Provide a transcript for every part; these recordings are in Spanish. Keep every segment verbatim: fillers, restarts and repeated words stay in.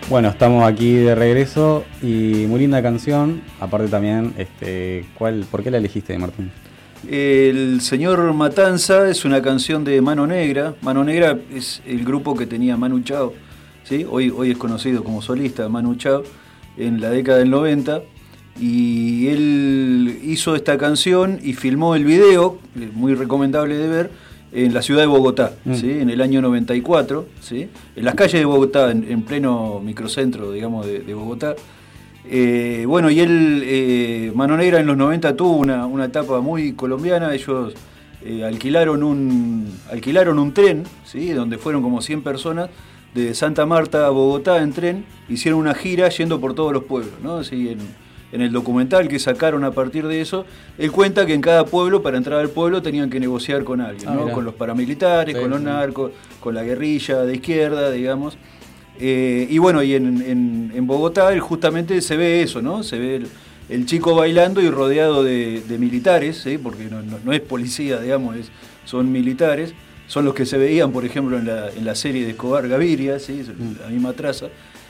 Bueno, estamos aquí de regreso y muy linda canción. Aparte también, este, ¿cuál, ¿por qué la elegiste, Martín? El Señor Matanza es una canción de Mano Negra. Mano Negra es el grupo que tenía Manu Chao, ¿sí? Hoy, hoy es conocido como solista Manu Chao, en la década del noventa. Y él hizo esta canción y filmó el video, muy recomendable de ver, en la ciudad de Bogotá, mm. ¿sí? En el año noventa y cuatro, ¿sí? En las calles de Bogotá, en, en pleno microcentro, digamos, de, de Bogotá. Eh, bueno, y él, eh, Mano Negra en los noventa tuvo una, una etapa muy colombiana. Ellos eh, alquilaron un alquilaron un tren, ¿sí? Donde fueron como cien personas, de Santa Marta a Bogotá en tren, hicieron una gira yendo por todos los pueblos, ¿no? Así en, en el documental que sacaron a partir de eso, él cuenta que en cada pueblo, para entrar al pueblo, tenían que negociar con alguien, ¿no? Ah, con los paramilitares, sí, con los sí. narcos, con la guerrilla de izquierda, digamos. Eh, y bueno, y en, en, en Bogotá él justamente se ve eso, ¿no? Se ve el, el chico bailando y rodeado de, de militares, ¿sí? Porque no, no, no es policía, digamos, es, son militares. Son los que se veían, por ejemplo, en la, en la serie de Escobar Gaviria, ¿sí? La misma traza.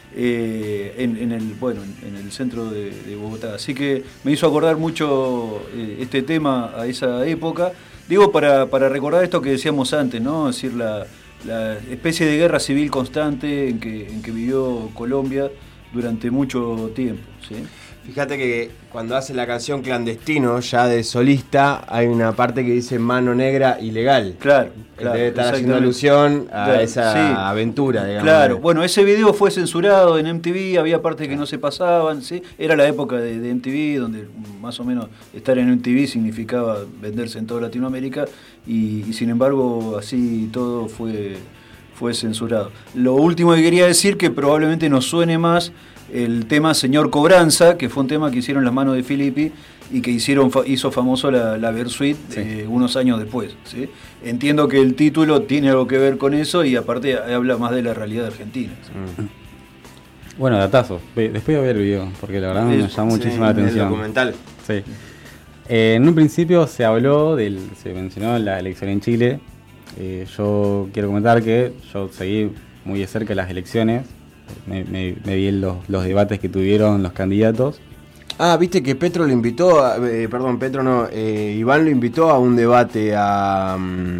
Eh, en, en el bueno en el centro de, de Bogotá, así que me hizo acordar mucho eh, este tema a esa época, digo, para, para recordar esto que decíamos antes, ¿no? Es decir, la, la especie de guerra civil constante en que, en que vivió Colombia durante mucho tiempo, ¿sí? Fíjate que cuando hace la canción Clandestino, ya de solista, hay una parte que dice Mano Negra ilegal. Claro, claro. Debe estar haciendo alusión a claro, esa sí. aventura, digamos. Claro, bueno, ese video fue censurado en M T V, había partes que no se pasaban, ¿sí? Era la época de, de M T V, donde más o menos estar en M T V significaba venderse en toda Latinoamérica, y, y sin embargo así todo fue, fue censurado. Lo último que quería decir, que probablemente nos suene más el tema Señor Cobranza, que fue un tema que hicieron las manos de Filippi y que hicieron hizo famoso la, la Versuit sí. eh, unos años después, ¿sí? Entiendo que el título tiene algo que ver con eso y aparte habla más de la realidad argentina, ¿sí? Mm. Bueno, datazo. Después voy a ver el video, porque la verdad me llama sí, muchísimo la atención. El documental. Sí. Eh, en un principio se habló, del, se mencionó la elección en Chile. Eh, yo quiero comentar que yo seguí muy de cerca las elecciones. Me, me, me vi los, los debates que tuvieron los candidatos. Ah, viste que Petro lo invitó, a, eh, perdón, Petro no, eh, Iván lo invitó a un debate a,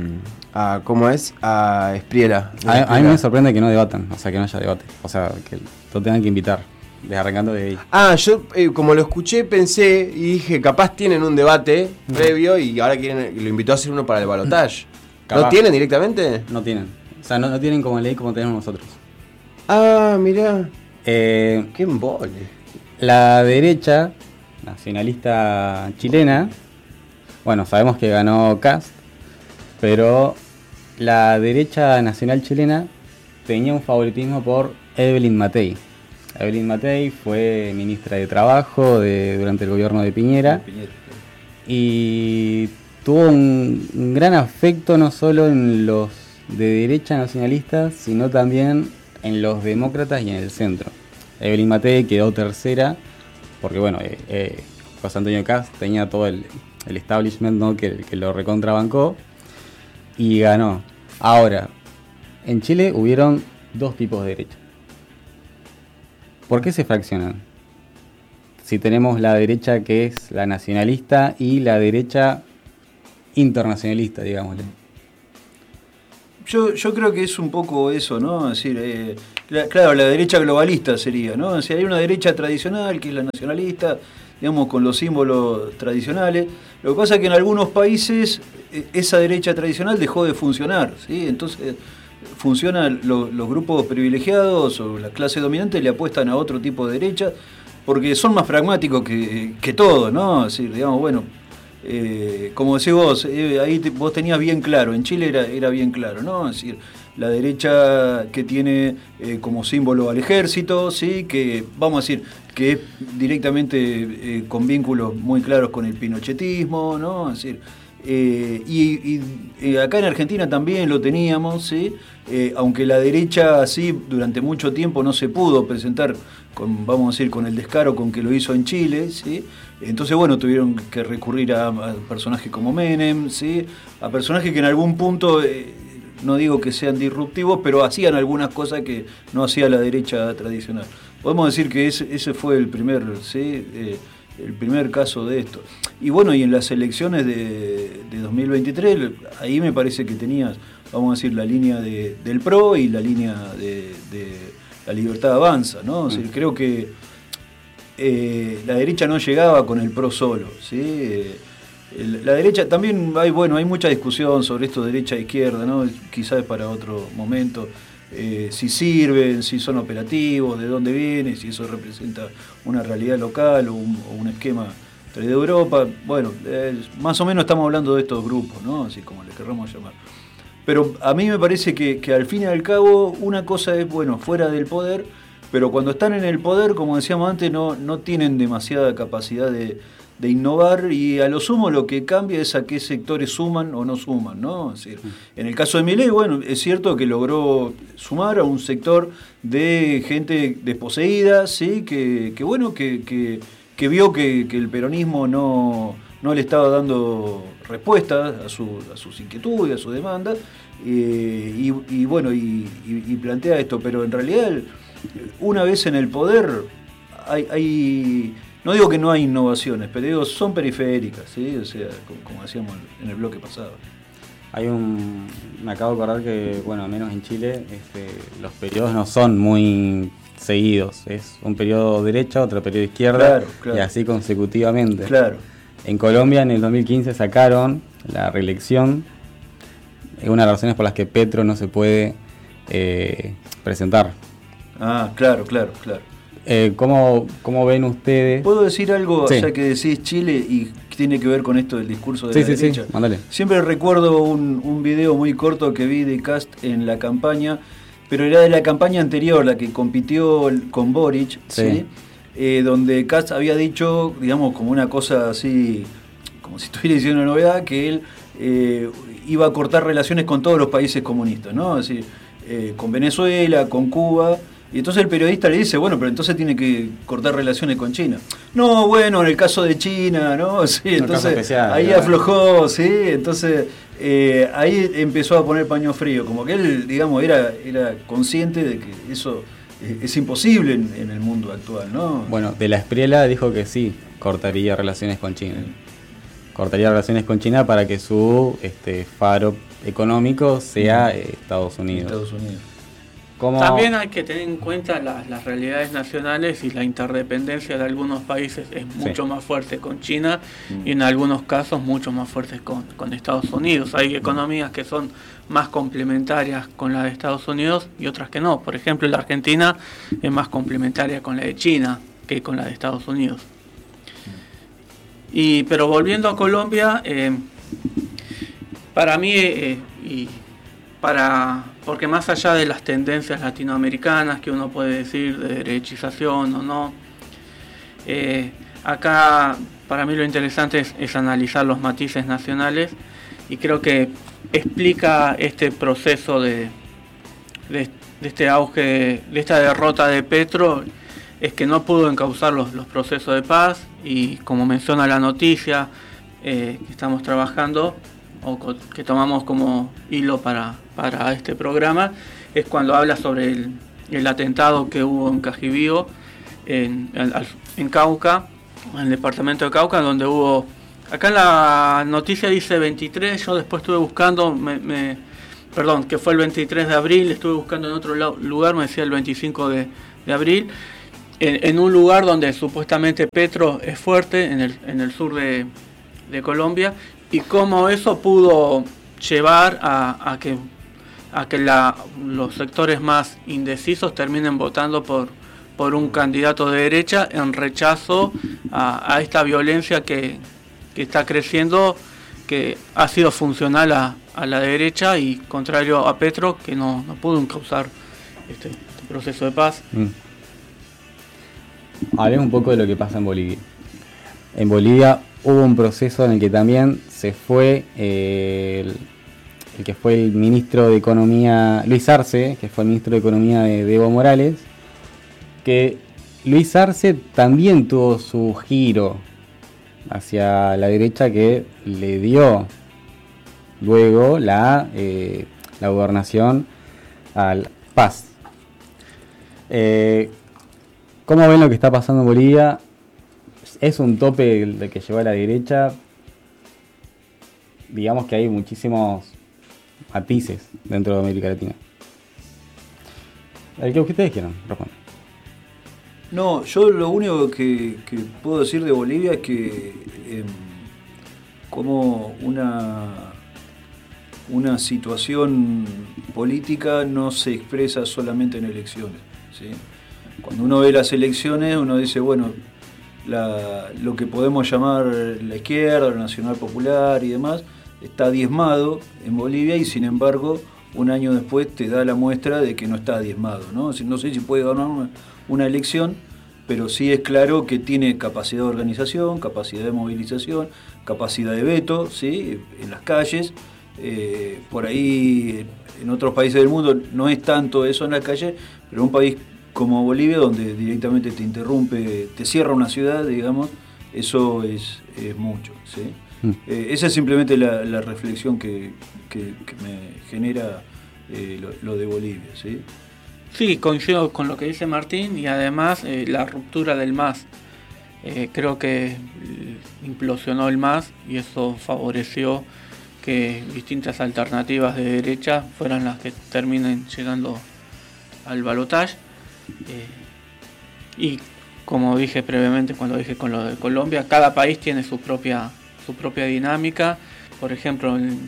a ¿cómo es? A Espriella. A, a mí me sorprende que no debatan, o sea, que no haya debate, o sea, que lo tengan que invitar, arrancando de ahí. Ah, yo eh, como lo escuché pensé y dije, capaz tienen un debate mm. previo y ahora quieren, lo invitó a hacer uno para el balotaje. ¿No tienen directamente? No tienen, o sea, no, no tienen como ley como tenemos nosotros. Ah, mirá. Eh, Qué embole. La derecha nacionalista chilena, bueno, sabemos que ganó Kast, pero la derecha nacional chilena tenía un favoritismo por Evelyn Matei. Evelyn Matei fue ministra de Trabajo de, durante el gobierno de Piñera, Piñera y tuvo un, un gran afecto no solo en los de derecha nacionalistas, sino también en los demócratas y en el centro. Evelyn Matei quedó tercera, porque bueno, eh, eh, José Antonio Kast tenía todo el, el establishment, ¿no? que, que lo recontrabancó y ganó. Ahora, en Chile hubieron dos tipos de derecha. ¿Por qué se fraccionan? Si tenemos la derecha que es la nacionalista y la derecha internacionalista, digámosle. Yo, yo creo que es un poco eso, ¿no? Es decir, eh, la, claro, la derecha globalista sería, ¿no? O sea, hay una derecha tradicional que es la nacionalista, digamos, con los símbolos tradicionales. Lo que pasa es que en algunos países eh, esa derecha tradicional dejó de funcionar, ¿sí? Entonces funcionan lo, los grupos privilegiados o la clase dominante le apuestan a otro tipo de derecha porque son más pragmáticos que, que todo, ¿no? Es decir, digamos, bueno... Eh, como decís vos, eh, ahí te, vos tenías bien claro, en Chile era, era bien claro, ¿no? Es decir, la derecha que tiene eh, como símbolo al ejército, ¿sí? Que vamos a decir que es directamente eh, con vínculos muy claros con el pinochetismo, ¿no? Es decir, eh, y, y eh, acá en Argentina también lo teníamos, ¿sí? Eh, aunque la derecha así durante mucho tiempo no se pudo presentar con, vamos a decir, con el descaro con que lo hizo en Chile, ¿sí? Entonces, bueno, tuvieron que recurrir a, a personajes como Menem, ¿sí? A personajes que en algún punto eh, no digo que sean disruptivos, pero hacían algunas cosas que no hacía la derecha tradicional. Podemos decir que ese, ese fue el primer, ¿sí? eh, el primer caso de esto. Y bueno, y en las elecciones de, de dos mil veintitrés, ahí me parece que tenías, vamos a decir, la línea de, del P R O y la línea de, de la Libertad Avanza, ¿no? O sea, mm. creo que eh, la derecha no llegaba con el P R O solo, ¿sí? Eh, el, la derecha, también hay, bueno, hay mucha discusión sobre esto de derecha e izquierda, ¿no? Quizás para otro momento. Eh, si sirven, si son operativos, de dónde vienen, si eso representa una realidad local o un, o un esquema de Europa. Bueno, eh, más o menos estamos hablando de estos grupos, ¿no? Así como les querramos llamar. Pero a mí me parece que, que al fin y al cabo una cosa es, bueno, fuera del poder, pero cuando están en el poder, como decíamos antes, no, no tienen demasiada capacidad de, de innovar, y a lo sumo lo que cambia es a qué sectores suman o no suman, ¿no? Es decir, en el caso de Milei, bueno, es cierto que logró sumar a un sector de gente desposeída, sí, que, que bueno, que, que, que vio que, que el peronismo no, no le estaba dando respuesta a, su, a sus inquietudes, a sus demandas, eh, y, y bueno, y, y, y plantea esto, pero en realidad una vez en el poder hay... hay no digo que no hay innovaciones, pero digo, son periféricas, ¿sí? O sea, como, como decíamos en el bloque pasado. Hay un... Me acabo de acordar que, bueno, al menos en Chile, este, los periodos no son muy seguidos. Es un periodo derecha, otro periodo izquierda, claro, claro. Y así consecutivamente. Claro. En Colombia, en el dos mil quince, sacaron la reelección. Es una de las razones por las que Petro no se puede eh, presentar. Ah, claro, claro, claro. Eh, ¿cómo, ¿Cómo ven ustedes? ¿Puedo decir algo, sí. ya que decís Chile y tiene que ver con esto del discurso de sí, la sí, derecha? Sí, mándale. Siempre recuerdo un, un video muy corto que vi de Kast en la campaña, pero era de la campaña anterior, la que compitió con Boric, ¿sí? ¿sí? Eh, donde Kast había dicho, digamos, como una cosa así, como si estuviera diciendo una novedad, que él eh, iba a cortar relaciones con todos los países comunistas, ¿no? Es decir, eh, con Venezuela, con Cuba. Y entonces el periodista le dice, bueno, pero entonces tiene que cortar relaciones con China. No, bueno, en el caso de China, ¿no? Sí, entonces especial, ahí ¿verdad? Aflojó, sí, entonces eh, ahí empezó a poner paño frío, como que él, digamos, era, era consciente de que eso es, es imposible en, en el mundo actual, ¿no? Bueno, de la Espriella dijo que sí, cortaría relaciones con China. Sí. Cortaría relaciones con China para que su este, faro económico sea eh, Estados Unidos. Estados Unidos. ¿Cómo? También hay que tener en cuenta las, las realidades nacionales, y la interdependencia de algunos países es mucho sí. más fuerte con China mm. y en algunos casos mucho más fuerte con, con Estados Unidos. Hay economías que son más complementarias con la de Estados Unidos y otras que no. Por ejemplo, la Argentina es más complementaria con la de China que con la de Estados Unidos. Y pero volviendo a Colombia, eh, para mí eh, y para porque más allá de las tendencias latinoamericanas que uno puede decir de derechización o no, eh, acá para mí lo interesante es, es analizar los matices nacionales, y creo que explica este proceso de, de, de este auge, de esta derrota de Petro, es que no pudo encauzar los, los procesos de paz, y como menciona la noticia eh, que estamos trabajando, o que tomamos como hilo para, para este programa, es cuando habla sobre el, el atentado que hubo en Cajibío, en, en, en Cauca, en el departamento de Cauca, donde hubo, acá en la noticia dice veintitrés, yo después estuve buscando, me, me, perdón, que fue el veintitrés de abril, estuve buscando en otro lugar, me decía el veinticinco de abril, en, en un lugar donde supuestamente Petro es fuerte, en el, en el sur de, de Colombia, y cómo eso pudo llevar a, a que, a que la, los sectores más indecisos terminen votando por, por un candidato de derecha en rechazo a, a esta violencia que, que está creciendo, que ha sido funcional a, a la derecha, y contrario a Petro, que no, no pudo encauzar este, este proceso de paz. Mm. Hablemos un poco de lo que pasa en Bolivia. En Bolivia hubo un proceso en el que también se fue eh, el, el que fue el ministro de Economía, Luis Arce, que fue el ministro de Economía de, de Evo Morales, que Luis Arce también tuvo su giro hacia la derecha que le dio luego la, eh, la gobernación al Paz. Eh, ¿Cómo ven lo que está pasando en Bolivia? ¿Es un tope el que lleva a la derecha? Digamos que hay muchísimos matices dentro de América Latina. ¿El que ustedes quieran? Respondan. No, yo lo único que, que puedo decir de Bolivia es que eh, como una, una situación política no se expresa solamente en elecciones, ¿sí? Cuando uno ve las elecciones, uno dice, bueno, la, lo que podemos llamar la izquierda, la Nacional Popular y demás, está diezmado en Bolivia y sin embargo un año después te da la muestra de que no está diezmado, ¿no? No sé si puede ganar una, una elección, pero sí es claro que tiene capacidad de organización, capacidad de movilización, capacidad de veto, ¿sí? En las calles. Eh, por ahí en otros países del mundo no es tanto eso en la calle, pero en un país como Bolivia, donde directamente te interrumpe, te cierra una ciudad, digamos, eso es, es mucho, ¿sí? Mm. Eh, esa es simplemente la, la reflexión que, que, que me genera eh, lo, lo de Bolivia, ¿sí? Sí, coincido con lo que dice Martín y además eh, la ruptura del M A S. Eh, creo que implosionó el M A S y eso favoreció que distintas alternativas de derecha fueran las que terminen llegando al balotaje. Eh, y como dije previamente cuando dije con lo de Colombia, cada país tiene su propia, su propia dinámica. Por ejemplo, en,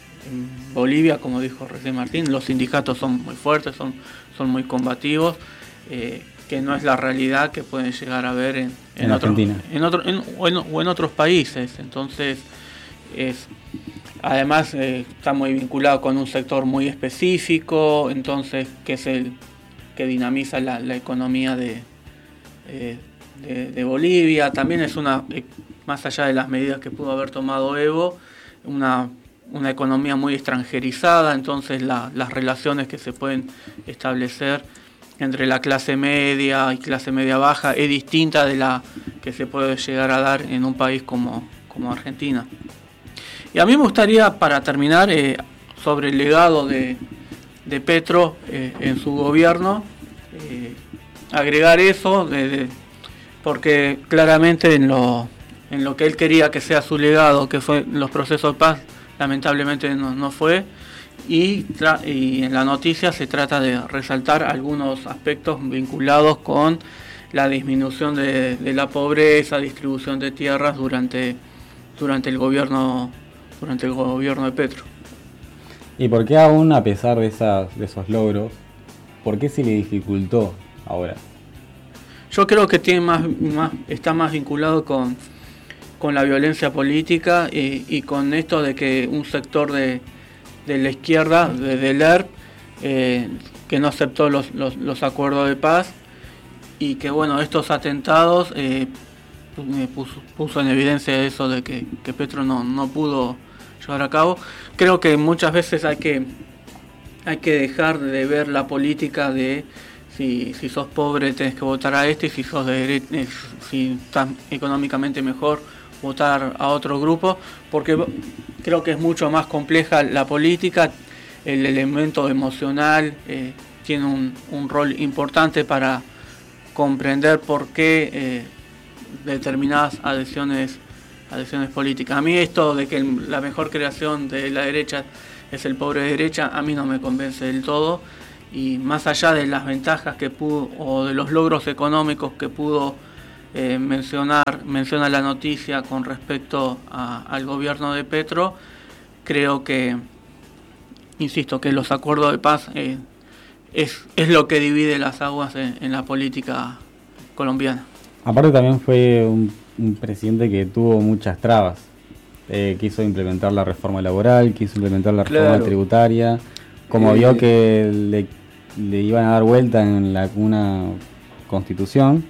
en Bolivia, como dijo recién Martín, los sindicatos son muy fuertes, son, son muy combativos, eh, que no es la realidad que pueden llegar a ver en, en, en otro, Argentina en otro, en, o, en, o en otros países. Entonces, es, además eh, está muy vinculado con un sector muy específico, entonces que es el que dinamiza la, la economía de, eh, de, de Bolivia. También es una, eh, más allá de las medidas que pudo haber tomado Evo, una, una economía muy extranjerizada, entonces la, las relaciones que se pueden establecer entre la clase media y clase media baja es distinta de la que se puede llegar a dar en un país como, como Argentina. Y a mí me gustaría, para terminar, eh, sobre el legado de de Petro eh, en su gobierno, eh, agregar eso, de, de, porque claramente en lo, en lo que él quería que sea su legado, que fue los procesos de paz, lamentablemente no, no fue, y, tra- y en la noticia se trata de resaltar algunos aspectos vinculados con la disminución de, de la pobreza, distribución de tierras durante, durante el gobierno, durante el gobierno de Petro. ¿Y por qué aún, a pesar de, esas, de esos logros, por qué se le dificultó ahora? Yo creo que tiene más, más, está más vinculado con, con la violencia política y, y con esto de que un sector de, de la izquierda, de, del E R P, eh, que no aceptó los, los, los acuerdos de paz y que bueno, estos atentados eh, puso, puso en evidencia eso de que, que Petro no, no pudo llevar a cabo. Creo que muchas veces hay que hay que dejar de ver la política de si, si sos pobre tenés que votar a este, y si sos de derecha, si estás económicamente mejor, votar a otro grupo, porque creo que es mucho más compleja la política. El elemento emocional eh, tiene un, un rol importante para comprender por qué eh, determinadas adhesiones adhesiones políticas. A mí esto de que la mejor creación de la derecha es el pobre de derecha, a mí no me convence del todo, y más allá de las ventajas que pudo, o de los logros económicos que pudo eh, mencionar, menciona la noticia con respecto a, al gobierno de Petro, creo que, insisto, que los acuerdos de paz eh, es, es lo que divide las aguas en, en la política colombiana. Aparte también fue un un presidente que tuvo muchas trabas. Eh, quiso implementar la reforma laboral, quiso implementar la reforma claro. tributaria. Como eh, vio que le, le iban a dar vuelta en la, una constitución,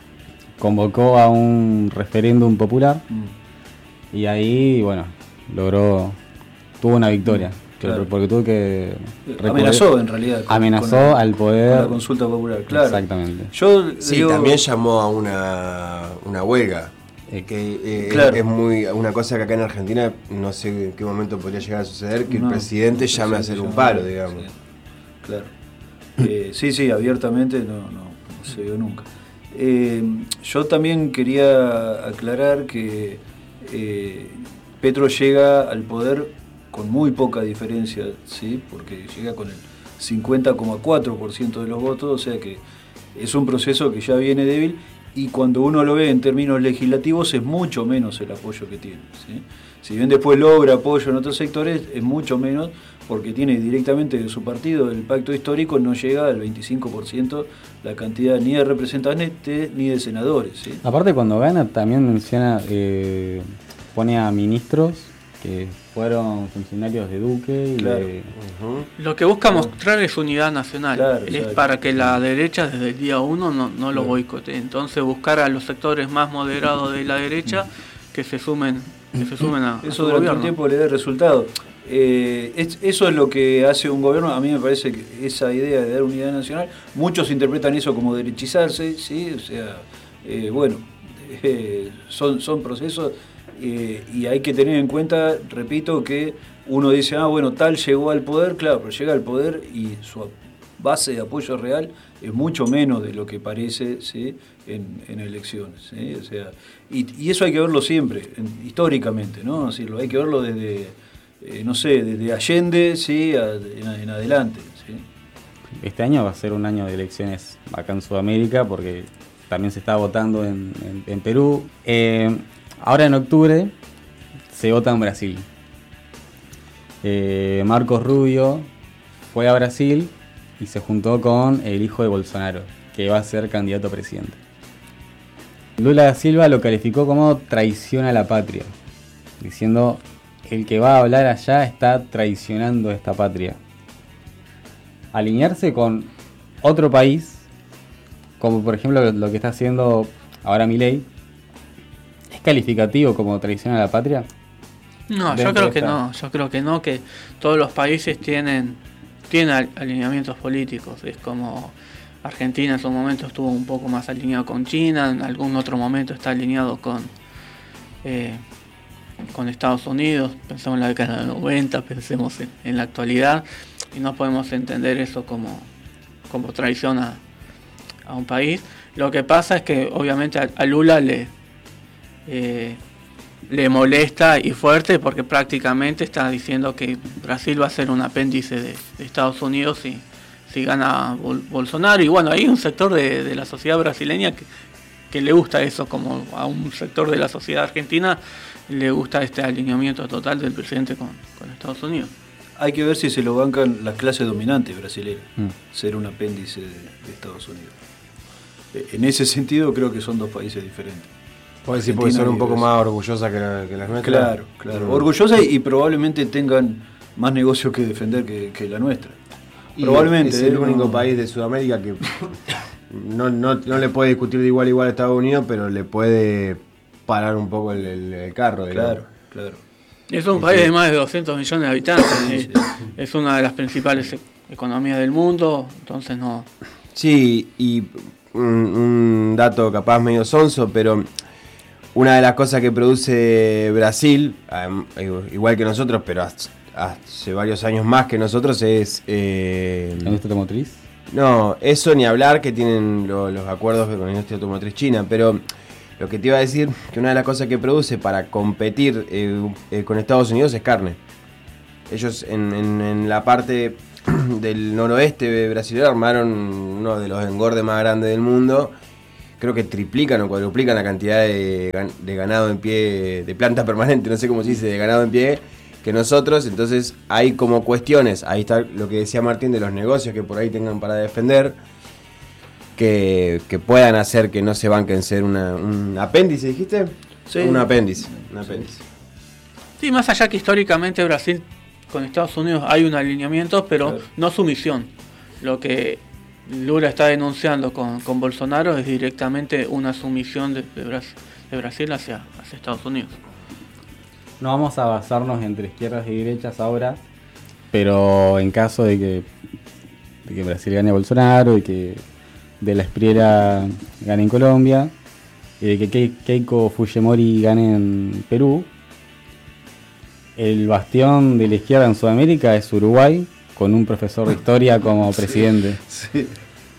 convocó a un referéndum popular mm. y ahí, bueno, logró, tuvo una victoria. Mm. Claro. Porque tuvo que recurrir, amenazó en realidad con, amenazó con la, al poder con la consulta popular, claro. Exactamente. Yo sí, digo, también llamó a una, una huelga Eh, que eh, Claro. es, es muy una cosa que acá en Argentina no sé en qué momento podría llegar a suceder, que No, el presidente el llame a presidente hacer un llame, paro, digamos. sí, claro. Eh, sí, sí, abiertamente no, no, no se vio nunca. Eh, yo también quería aclarar que eh, Petro llega al poder con muy poca diferencia, ¿sí? Porque llega con el cincuenta coma cuatro por ciento de los votos, o sea que es un proceso que ya viene débil, y cuando uno lo ve en términos legislativos es mucho menos el apoyo que tiene, ¿sí? Si bien después logra apoyo en otros sectores, es mucho menos, porque tiene directamente de su partido, el pacto histórico, no llega al veinticinco por ciento la cantidad ni de representantes ni de senadores, ¿sí? Aparte, cuando gana también menciona, eh, pone a ministros que fueron funcionarios de Duque y Claro. de- Ujú. Lo que busca mostrar es unidad nacional. Claro, es exacto. para que la derecha desde el día uno no, no lo Claro. boicotee. Entonces buscar a los sectores más moderados de la derecha que se sumen, que se sumen a, a su Eso durante gobierno. un tiempo le da resultado. Eh, es- eso es lo que hace un gobierno. A mí me parece que esa idea de dar unidad nacional, muchos interpretan eso como derechizarse, ¿sí? O sea, eh, bueno, eh, son, son procesos, eh, y hay que tener en cuenta, repito, que uno dice, ah, bueno, tal llegó al poder, claro, pero llega al poder y su base de apoyo real es mucho menos de lo que parece, ¿sí? en, en elecciones, ¿sí? O sea, y, y eso hay que verlo siempre, en- históricamente, ¿no? Es decir, lo hay que verlo desde, eh, no sé, desde Allende, ¿sí? a- en, en adelante, ¿sí? Este año va a ser un año de elecciones acá en Sudamérica porque también se está votando en, en- en Perú. Eh, ahora en octubre se vota en Brasil. Eh, Marcos Rubio fue a Brasil y se juntó con el hijo de Bolsonaro, que va a ser candidato a presidente. Lula da Silva lo calificó como traición a la patria, diciendo: el que va a hablar allá está traicionando esta patria. Alinearse con otro país, como por ejemplo lo que está haciendo ahora Milei, ¿es calificativo como traición a la patria? No, yo Dentro creo de que esta- no, yo creo que no, que todos los países tienen, tienen al- alineamientos políticos. Es como Argentina en su momento estuvo un poco más alineado con China, en algún otro momento está alineado con, eh, con Estados Unidos, pensemos en la década de noventa, pensemos en, en la actualidad, y no podemos entender eso como, como traición a, a un país. Lo que pasa es que obviamente a, a Lula le... eh, le molesta y fuerte porque prácticamente está diciendo que Brasil va a ser un apéndice de, de Estados Unidos si, si gana Bol- Bolsonaro. Y bueno, hay un sector de, de la sociedad brasileña que, que le gusta eso, como a un sector de la sociedad argentina le gusta este alineamiento total del presidente con, con Estados Unidos. Hay que ver si se lo bancan las clases dominantes brasileñas, Mm. ser un apéndice de, de Estados Unidos. Eh, En ese sentido creo que son dos países diferentes. Puede decir porque Argentina son un y poco Brasil. más orgullosas que, la- que las nuestras. Claro, claro. Mm. Orgullosas y probablemente tengan más negocio que defender que, que la nuestra. Y Probablemente. es el ¿eh? único No- país de Sudamérica que no, no, no le puede discutir de igual a igual a Estados Unidos, pero le puede parar un poco el, el- el carro. digamos. Claro, claro. Es un Sí, país sí. de más de doscientos millones de habitantes, es, Sí. es una de las principales e- economías del mundo, entonces no... Sí, y un, un dato capaz medio sonso, pero una de las cosas que produce Brasil, am- igual que nosotros, pero hace, hace varios años más que nosotros, es... eh, ¿La industria automotriz? no, eso ni hablar que tienen lo- los acuerdos con la industria automotriz china, pero lo que te iba a decir, que una de las cosas que produce para competir eh, eh, con Estados Unidos es carne. Ellos en, en- en la parte del noroeste brasileño armaron uno de los engordes más grandes del mundo. Creo que triplican o cuadruplican la cantidad de, gan- de ganado en pie, de planta permanente, no sé cómo se dice, de ganado en pie, que nosotros. Entonces hay como cuestiones, ahí está lo que decía Martín de los negocios que por ahí tengan para defender, que, que puedan hacer que no se banquen ser una, un apéndice, ¿dijiste? Sí. Un apéndice, un apéndice. Sí, más allá que históricamente Brasil con Estados Unidos hay un alineamiento, pero Claro. no sumisión. Lo que Lula está denunciando con, con Bolsonaro es directamente una sumisión de, de, Bras- de Brasil hacia, hacia Estados Unidos. No vamos a basarnos entre izquierdas y derechas ahora, pero en caso de que, de que Brasil gane a Bolsonaro y que De la Espriella gane en Colombia, y de que Keiko Fujimori gane en Perú, el bastión de la izquierda en Sudamérica es Uruguay, con un profesor de historia como presidente. Sí.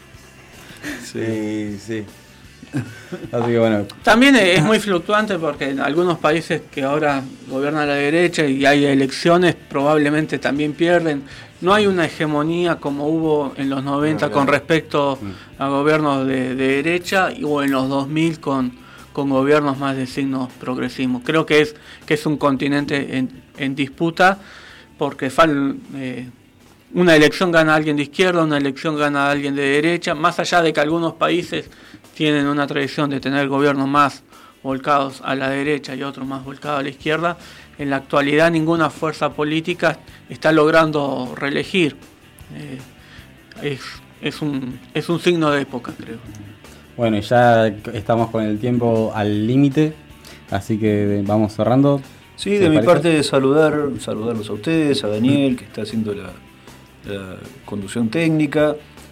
Sí, sí. Así que bueno. También es muy fluctuante porque en algunos países que ahora gobierna la derecha y hay elecciones probablemente también pierden. No hay una hegemonía como hubo en los noventa no, con respecto a gobiernos de, de derecha o en los dos mil con, con gobiernos más de signos progresismo. Creo que es que es un continente en, en disputa porque fal, eh, una elección gana alguien de izquierda, una elección gana alguien de derecha, más allá de que algunos países tienen una tradición de tener gobiernos más volcados a la derecha y otros más volcados a la izquierda. En la actualidad ninguna fuerza política está logrando reelegir. Eh, es, es, un, es un signo de época, creo. Bueno, ya estamos con el tiempo al límite, así que vamos cerrando. Sí, de mi parte saludar, saludarlos a ustedes, a Daniel, que está haciendo la, la conducción técnica.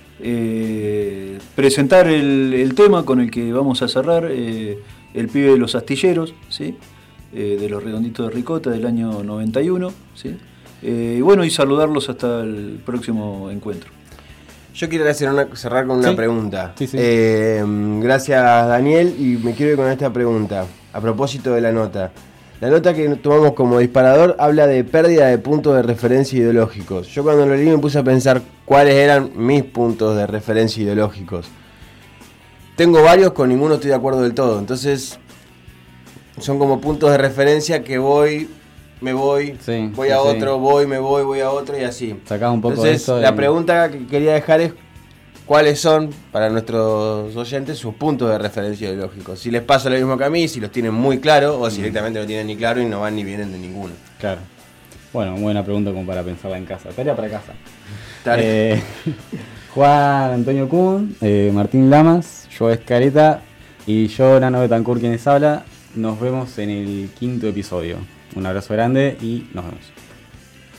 Eh, presentar el, el tema con el que vamos a cerrar, eh, el pibe de los astilleros, ¿sí? Eh, de los redonditos de ricota del año noventa y uno, ¿sí? Eh, y bueno, y saludarlos hasta el próximo encuentro. Yo quiero hacer una, cerrar con una ¿Sí? pregunta. Sí, sí. Eh, gracias, Daniel, y me quiero ir con esta pregunta a propósito de la nota. La nota que tomamos como disparador habla de pérdida de puntos de referencia ideológicos. Yo cuando lo leí me puse a pensar cuáles eran mis puntos de referencia ideológicos. Tengo varios, con ninguno estoy de acuerdo del todo. Entonces, son como puntos de referencia que voy, me voy, sí, voy a sí. otro, voy, me voy, voy a otro y así. Sacaba un poco Entonces, de eso. la y... pregunta que quería dejar es cuáles son, para nuestros oyentes, sus puntos de referencia ideológicos. Si les pasa lo mismo que a mí, si los tienen muy claro, o si directamente no tienen ni claro y no van ni vienen de ninguno. Claro. Bueno, buena pregunta como para pensarla en casa. Tarea para casa. Eh, Juan Antonio Kuhn, eh, Martín Lamas, yo Escareta y yo, Nano Betancourt, quienes habla. Nos vemos en el quinto episodio. Un abrazo grande y nos vemos.